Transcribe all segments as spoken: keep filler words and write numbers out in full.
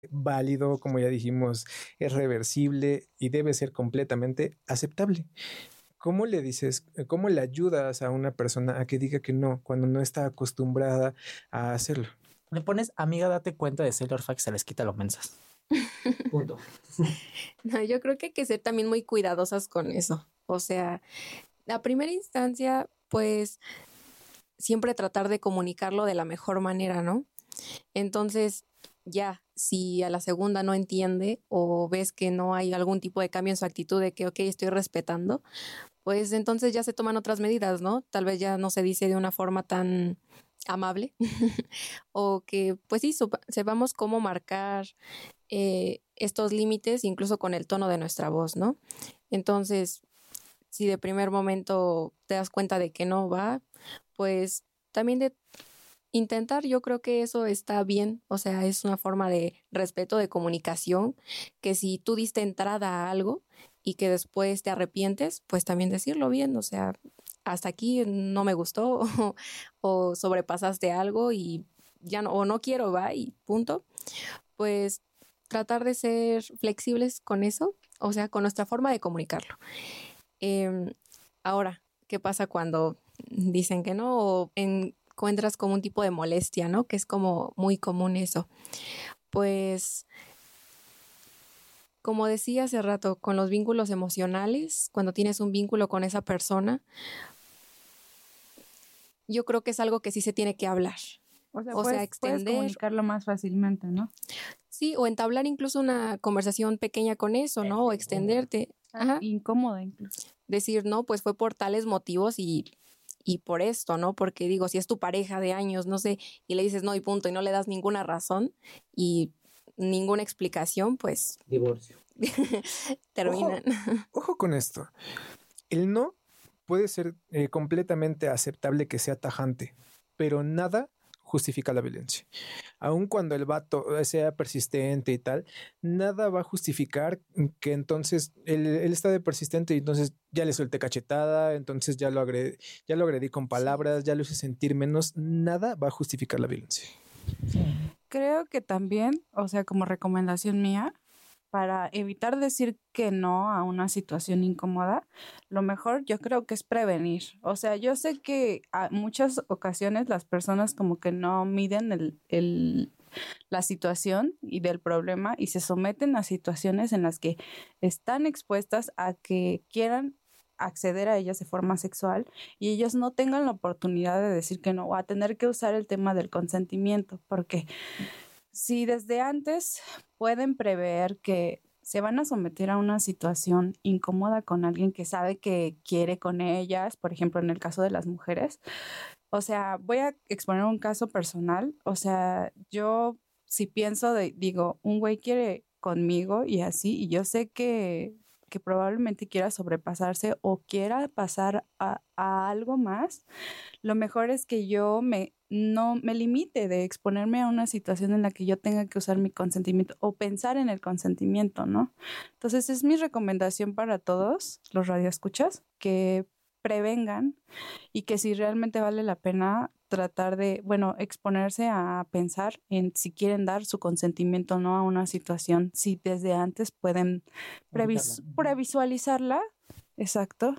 válido, como ya dijimos, es reversible y debe ser completamente aceptable. ¿Cómo le dices, cómo le ayudas a una persona a que diga que no cuando no está acostumbrada a hacerlo? Le pones, amiga, date cuenta de Sailor Fax, se les quita lo mensas. Punto. No, yo creo que hay que ser también muy cuidadosas con eso. O sea, a primera instancia, pues siempre tratar de comunicarlo de la mejor manera, ¿no? Entonces, ya, si a la segunda no entiende o ves que no hay algún tipo de cambio en su actitud de que, ok, estoy respetando, pues entonces ya se toman otras medidas, ¿no? Tal vez ya no se dice de una forma tan amable o que, pues sí, sup- sepamos cómo marcar eh, estos límites, incluso con el tono de nuestra voz, ¿no? Entonces, si de primer momento te das cuenta de que no va, pues también de intentar, yo creo que eso está bien, o sea, es una forma de respeto, de comunicación, que si tú diste entrada a algo y que después te arrepientes, pues también decirlo bien, o sea, hasta aquí no me gustó o, o sobrepasaste algo y ya no, o no quiero, va, y punto. Pues tratar de ser flexibles con eso, o sea, con nuestra forma de comunicarlo. Eh, ahora, ¿qué pasa cuando dicen que no o encuentras como un tipo de molestia, ¿no? Que es como muy común eso. Pues, como decía hace rato, con los vínculos emocionales, cuando tienes un vínculo con esa persona, yo creo que es algo que sí se tiene que hablar. O sea, O puedes, sea, puedes extender, comunicarlo más fácilmente, ¿no? sí, o entablar incluso una conversación pequeña con eso, ¿no? O extenderte. Ajá. Incómoda incluso. Decir, no, pues fue por tales motivos y, y por esto, ¿no? Porque digo, si es tu pareja de años, no sé, y le dices no y punto, y no le das ninguna razón y ninguna explicación, pues Divorcio. terminan. Ojo, ojo con esto. El no puede ser eh, completamente aceptable que sea tajante, pero nada justifica la violencia. Aun cuando el vato sea persistente y tal, nada va a justificar que entonces él, él está de persistente y entonces ya le solté cachetada, entonces ya lo agredí, ya lo agredí con palabras, ya lo hice sentir menos. Nada va a justificar la violencia. Creo que también, o sea, como recomendación mía, para evitar decir que no a una situación incómoda, lo mejor yo creo que es prevenir. O sea, yo sé que a muchas ocasiones las personas como que no miden el, el, la situación y del problema y se someten a situaciones en las que están expuestas a que quieran acceder a ellas de forma sexual y ellos no tengan la oportunidad de decir que no o a tener que usar el tema del consentimiento, porque si desde antes pueden prever que se van a someter a una situación incómoda con alguien que sabe que quiere con ellas, por ejemplo, en el caso de las mujeres, o sea, voy a exponer un caso personal, o sea, yo si pienso de, digo, un güey quiere conmigo y así, y yo sé que, que probablemente quiera sobrepasarse o quiera pasar a, a algo más, lo mejor es que yo me no me limite de exponerme a una situación en la que yo tenga que usar mi consentimiento o pensar en el consentimiento, ¿no? Entonces es mi recomendación para todos los radioescuchas que prevengan y que si realmente vale la pena tratar de, bueno, exponerse a pensar en si quieren dar su consentimiento o no a una situación, si desde antes pueden previs- previsualizarla. Exacto.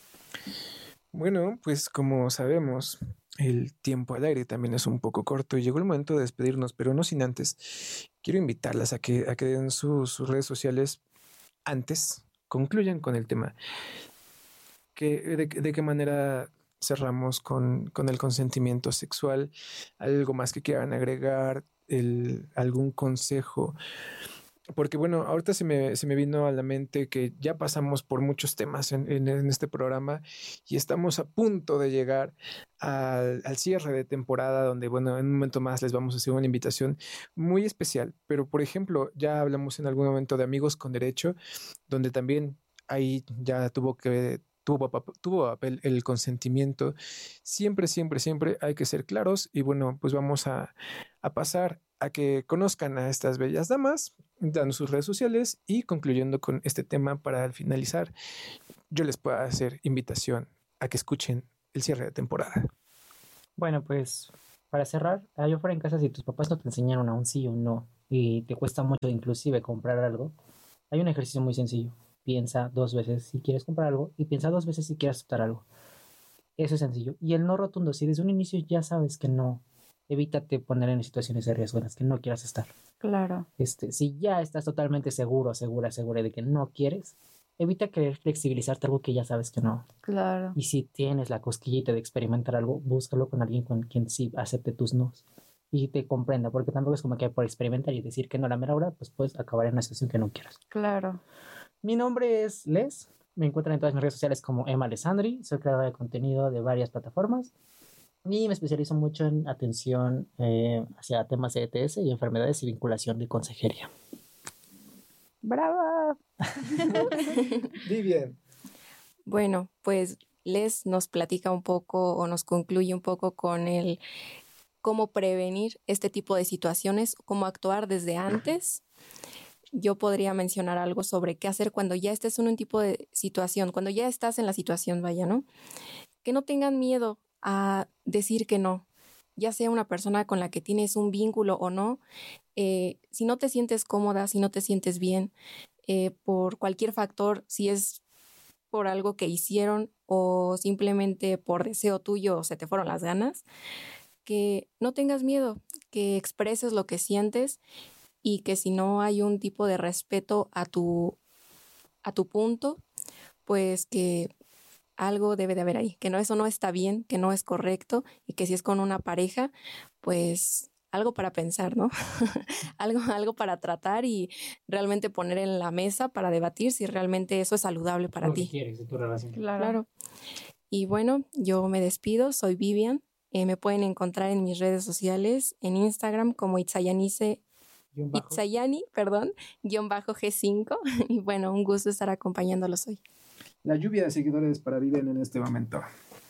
Bueno, pues como sabemos, el tiempo al aire también es un poco corto y llegó el momento de despedirnos, pero no sin antes. Quiero invitarlas a que, a que den sus, sus redes sociales antes, concluyan con el tema. ¿Qué, de, ¿De qué manera cerramos con, con el consentimiento sexual? ¿Algo más que quieran agregar? El, ¿Algún consejo? Porque bueno, ahorita se me, se me vino a la mente que ya pasamos por muchos temas en, en, en este programa y estamos a punto de llegar al, al cierre de temporada donde, bueno, en un momento más les vamos a hacer una invitación muy especial. Pero, por ejemplo, ya hablamos en algún momento de Amigos con Derecho, donde también ahí ya tuvo que... Tuvo, tuvo papel el consentimiento. Siempre, siempre, siempre hay que ser claros y bueno, pues vamos a, a pasar a que conozcan a estas bellas damas, dando sus redes sociales y concluyendo con este tema para al finalizar, yo les puedo hacer invitación a que escuchen el cierre de temporada. Bueno, pues para cerrar, allá fuera en casa, si tus papás no te enseñaron a un sí o un no y te cuesta mucho inclusive comprar algo, hay un ejercicio muy sencillo. Piensa dos veces si quieres comprar algo y piensa dos veces si quieres aceptar algo. Eso es sencillo. Y el no rotundo, si desde un inicio ya sabes que no, evítate poner en situaciones de riesgo en las que no quieras estar. Claro. Este, si ya estás totalmente seguro, segura, segura de que no quieres, evita querer flexibilizarte algo que ya sabes que no. Claro. Y si tienes la cosquillita de experimentar algo, búscalo con alguien con quien sí acepte tus nos y te comprenda, porque tampoco es como que por experimentar y decir que no a la mera hora, pues puedes acabar en una situación que no quieras. Claro. Mi nombre es Les, me encuentran en todas mis redes sociales como Emma Alessandri, soy creadora de contenido de varias plataformas y me especializo mucho en atención eh, hacia temas de E T S y enfermedades y vinculación de consejería. ¡Brava! Vivian. Bueno, pues Les nos platica un poco o nos concluye un poco con el cómo prevenir este tipo de situaciones, cómo actuar desde antes. Yo podría mencionar algo sobre qué hacer cuando ya estés en un tipo de situación, cuando ya estás en la situación, vaya, ¿no? Que no tengan miedo a decir que no, ya sea una persona con la que tienes un vínculo o no. Eh, si no te sientes cómoda, si no te sientes bien, eh, por cualquier factor, si es por algo que hicieron o simplemente por deseo tuyo se te fueron las ganas, que no tengas miedo, que expreses lo que sientes y que si no hay un tipo de respeto a tu, a tu punto, pues que algo debe de haber ahí, que no, eso no está bien, que no es correcto y que si es con una pareja, pues algo para pensar, ¿no? algo, algo para tratar y realmente poner en la mesa para debatir si realmente eso es saludable para Lo ti. que quieres de tu relación. Claro. Claro. Y bueno, yo me despido, soy Vivian. Eh, me pueden encontrar en mis redes sociales, en Instagram como Itzayanice, Guión bajo. Itzayani, perdón, guión bajo G cinco. Y bueno, un gusto estar acompañándolos hoy. La lluvia de seguidores para Vivian en este momento.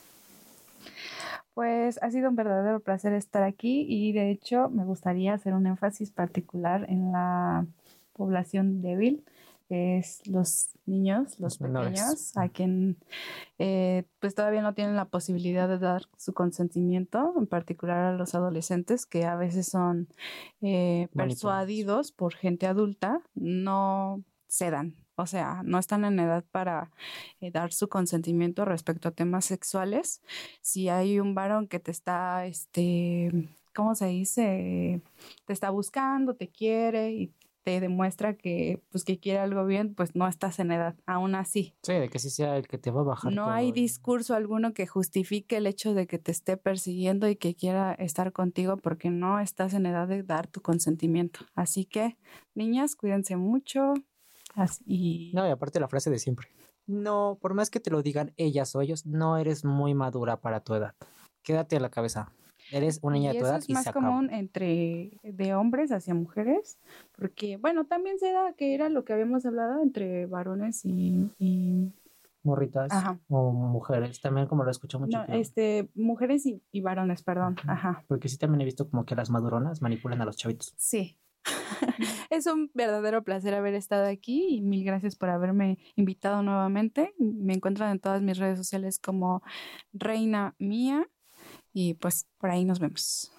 Pues ha sido un verdadero placer estar aquí y de hecho me gustaría hacer un énfasis particular en la población débil, que es los niños, los, Los menores. pequeños, a quien eh, pues todavía no tienen la posibilidad de dar su consentimiento, en particular a los adolescentes que a veces son eh, persuadidos por gente adulta, no cedan. O sea, no están en edad para eh, dar su consentimiento respecto a temas sexuales. Si hay un varón que te está, este, ¿cómo se dice? Te está buscando, te quiere y te demuestra que, pues, que quiere algo bien, pues no estás en edad, aún así. Sí, de que sí sea el que te va a bajar. No todo hay el- discurso alguno que justifique el hecho de que te esté persiguiendo y que quiera estar contigo porque no estás en edad de dar tu consentimiento. Así que, niñas, cuídense mucho. Así, y... No, y aparte la frase de siempre. No, por más que te lo digan ellas o ellos, no eres muy madura para tu edad. Quédate a la cabeza. Eres una niña y de tu eso edad es y más se acabó. común entre de hombres hacia mujeres, porque bueno, también se da que era lo que habíamos hablado entre varones y, y Morritas Ajá. o mujeres. También como lo escucho mucho. no, que- este mujeres y, y varones, perdón. Ujú. Ajá. Porque sí también he visto como que las maduronas manipulan a los chavitos. Sí. Es un verdadero placer haber estado aquí y mil gracias por haberme invitado nuevamente. Me encuentran en todas mis redes sociales como Reina Mía y pues por ahí nos vemos.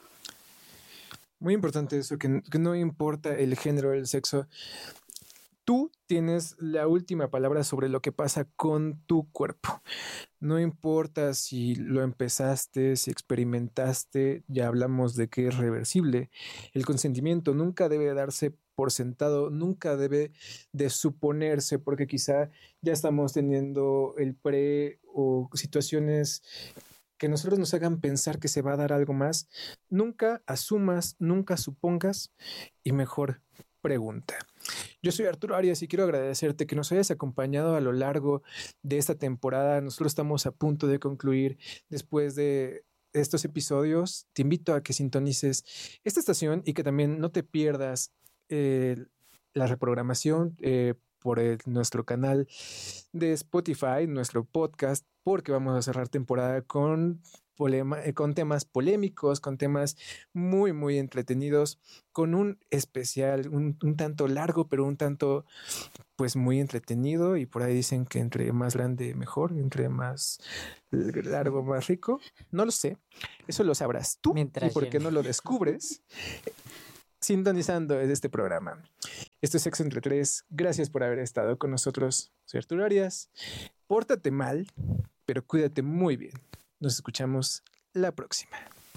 Muy importante eso, que, que no importa el género, el sexo. Tú tienes la última palabra sobre lo que pasa con tu cuerpo. No importa si lo empezaste, si experimentaste, ya hablamos de que es reversible. El consentimiento nunca debe darse por sentado, nunca debe de suponerse, porque quizá ya estamos teniendo el pre o situaciones que nosotros nos hagan pensar que se va a dar algo más. Nunca asumas, nunca supongas y mejor pregunta. Yo soy Arturo Arias y quiero agradecerte que nos hayas acompañado a lo largo de esta temporada. Nosotros estamos a punto de concluir después de estos episodios. Te invito a que sintonices esta estación y que también no te pierdas eh, la reprogramación eh, por el, nuestro canal de Spotify, nuestro podcast, porque vamos a cerrar temporada con Polema, eh, con temas polémicos, con temas muy, muy entretenidos, con un especial, un, un tanto largo, pero un tanto, pues, muy entretenido. Y por ahí dicen que entre más grande, mejor, entre más largo, más rico. No lo sé. Eso lo sabrás tú. Mientras y porque llene. no lo descubres. sintonizando este programa. Esto es Sexo Entre Tres. Gracias por haber estado con nosotros. Soy Arturo Arias. Pórtate mal, pero cuídate muy bien. Nos escuchamos la próxima.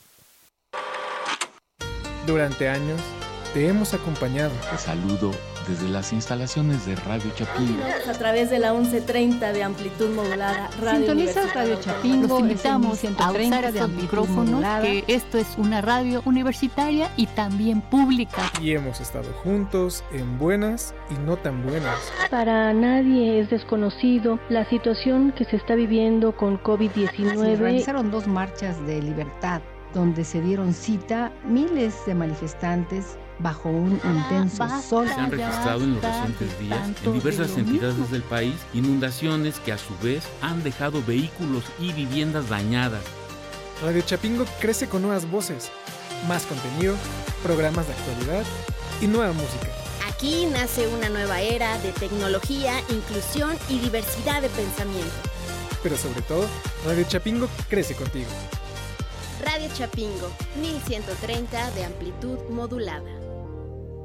Durante años te hemos acompañado. Te saludo desde las instalaciones de Radio Chapingo. A través de la once treinta de amplitud modulada. Sintoniza Radio Chapingo. Los invitamos a usar estos micrófonos, que esto es una radio universitaria y también pública. Y hemos estado juntos en buenas y no tan buenas. Para nadie es desconocido la situación que se está viviendo con covid diecinueve. Se realizaron dos marchas de libertad, donde se dieron cita miles de manifestantes bajo un intenso basta, sol. Se han registrado en los recientes días en diversas entidades del país inundaciones que a su vez han dejado vehículos y viviendas dañadas. Radio Chapingo crece con nuevas voces, más contenido, programas de actualidad y nueva música. Aquí nace una nueva era de tecnología, inclusión y diversidad de pensamiento. Pero sobre todo, Radio Chapingo crece contigo. Radio Chapingo, mil ciento treinta de amplitud modulada.